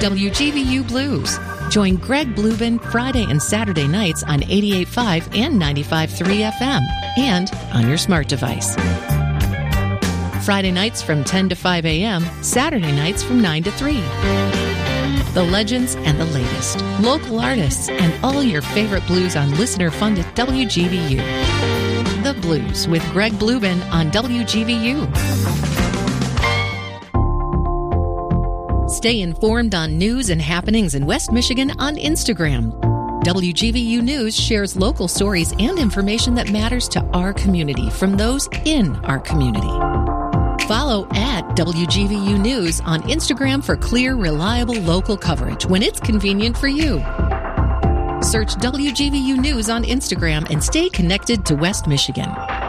WGVU Blues. Join Greg Bluben Friday and Saturday nights on 88.5 and 95.3 FM and on your smart device. Friday nights from 10 to 5 a.m., Saturday nights from 9 to 3. The legends and the latest, local artists, and all your favorite blues on listener-funded WGVU. The Blues with Greg Bluben on WGVU. Stay informed on news and happenings in West Michigan on Instagram. WGVU News shares local stories and information that matters to our community from those in our community. Follow at WGVU News on Instagram for clear, reliable local coverage when it's convenient for you. Search WGVU News on Instagram and stay connected to West Michigan.